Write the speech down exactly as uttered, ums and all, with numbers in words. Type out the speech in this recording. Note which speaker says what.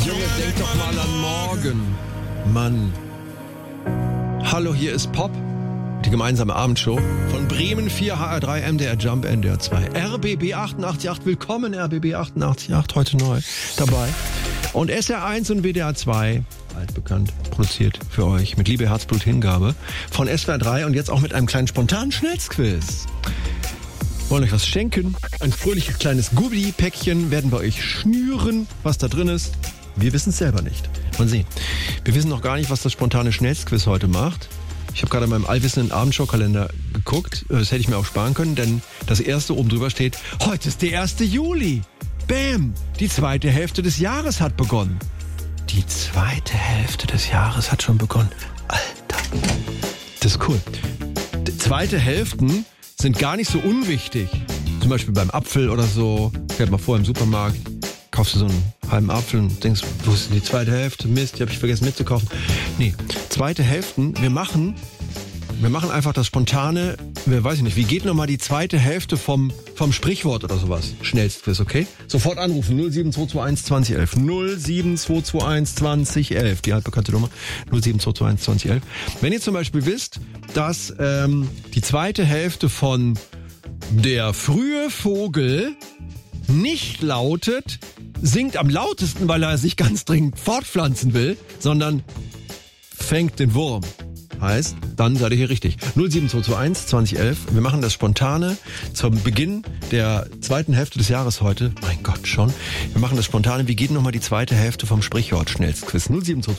Speaker 1: Junge, denk doch mal an morgen. Mann. Hallo, hier ist Pop. Die gemeinsame Abendshow von Bremen vier, H R drei, M D R Jump, N D R zwei. R B B achtundachtzig Komma acht. Willkommen, R B B achtundachtzig Komma acht, heute neu dabei. Und S R eins und W D R zwei, altbekannt, produziert für euch mit Liebe, Herzblut, Hingabe von S W R drei und jetzt auch mit einem kleinen spontanen Schnellsquiz. Wollen euch was schenken? Ein fröhliches kleines Goodie-Päckchen werden wir euch schnüren, was da drin ist. Wir wissen es selber nicht. Mal sehen. Wir wissen noch gar nicht, was das spontane Schnellsquiz heute macht. Ich habe gerade in meinem allwissenden Abendshow-Kalender geguckt. Das hätte ich mir auch sparen können, denn das erste oben drüber steht, heute ist der erste Juli. Bäm! Die zweite Hälfte des Jahres hat begonnen. Die zweite Hälfte des Jahres hat schon begonnen. Alter. Das ist cool. Die zweite Hälften sind gar nicht so unwichtig. Zum Beispiel beim Apfel oder so. Fährt mal vor im Supermarkt, kaufst du so einen halben Apfel und denkst, wo ist denn die zweite Hälfte? Mist, die habe ich vergessen mitzukaufen. Nee, zweite Hälften, wir machen, wir machen einfach das spontane, wir weiß ich nicht, wie geht nochmal die zweite Hälfte vom, vom Sprichwort oder sowas? Schnellstquiz, okay? Sofort anrufen, null sieben zwei zwei eins zwanzig elf. null sieben zwei zwei eins zwanzig elf, die altbekannte Nummer, null sieben zwei zwei eins zwanzig elf. Wenn ihr zum Beispiel wisst, dass ähm, die zweite Hälfte von der frühe Vogel nicht lautet, singt am lautesten, weil er sich ganz dringend fortpflanzen will, sondern fängt den Wurm. Heißt, dann seid ihr hier richtig. null sieben zwei zwei eins zwanzig elf. Wir machen das Spontane zum Beginn der zweiten Hälfte des Jahres heute. Mein Gott, schon. Wir machen das Spontane. Wie geht nochmal die zweite Hälfte vom Sprichwort Schnellstquiz? null sieben zwei